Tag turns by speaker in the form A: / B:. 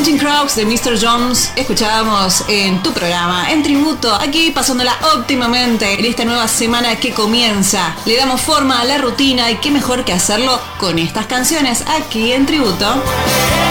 A: Counting Crows de Mr. Jones escuchábamos en tu programa, en tributo, aquí pasándola óptimamente en esta nueva semana que comienza. Le damos forma a la rutina y qué mejor que hacerlo con estas canciones aquí en tributo.